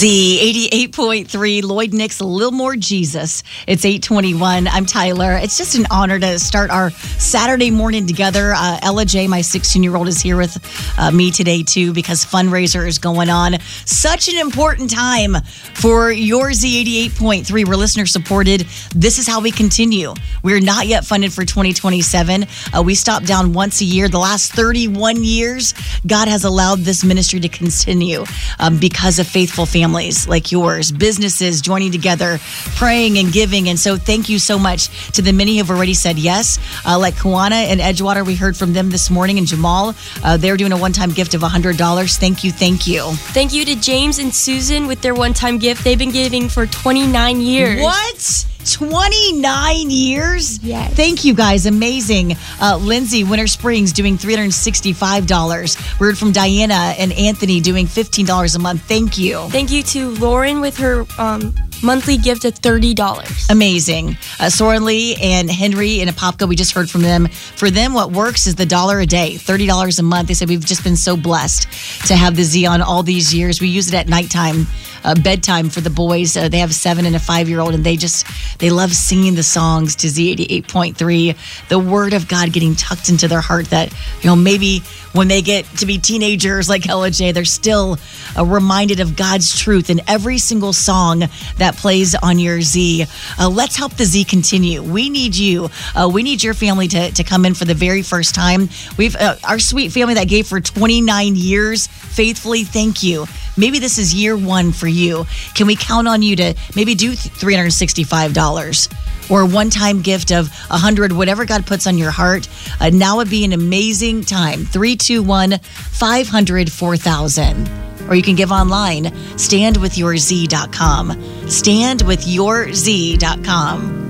Z 88.3, Lloyd Nix, a little more Jesus. It's 8:21. I'm Tyler. It's just an honor to start our Saturday morning together. Ella J, my 16-year-old, is here with me today, too, because fundraiser is going on. Such an important time for your Z 88.3. We're listener-supported. This is how we continue. We're not yet funded for 2027. We stop down once a year. The last 31 years, God has allowed this ministry to continue because of faithful families like yours, businesses joining together, praying and giving. And so thank you so much to the many who have already said yes. Like Kuana and Edgewater, we heard from them this morning, and Jamal, they're doing a one-time gift of $100. Thank you. Thank you. Thank you to James and Susan with their one-time gift. They've been giving for 29 years. What? 29 years? Yes. Thank you, guys. Amazing. Lindsay, Winter Springs, doing $365. We heard from Diana and Anthony doing $15 a month. Thank you. Thank you to Lauren with her monthly gift of $30. Amazing. Soren Lee and Henry in Apopka, we just heard from them. For them, what works is the $1 a day, $30 a month. They said we've just been so blessed to have the Z on all these years. We use it at nighttime, bedtime for the boys. They have a 7 and a 5-year-old, and they love singing the songs to Z 88.3. The word of God getting tucked into their heart that, maybe when they get to be teenagers like Ella J, they're still reminded of God's truth in every single song that plays on your Z. Let's help the Z continue. We need you. We need your family to come in for the very first time. We've our sweet family that gave for 29 years faithfully. Thank you. Maybe this is year one for you. Can we count on you to maybe do $365 or a one-time gift of $100, whatever God puts on your heart? Now would be an amazing time. 321-500-4000. Or you can give online, standwithyourz.com. Standwithyourz.com.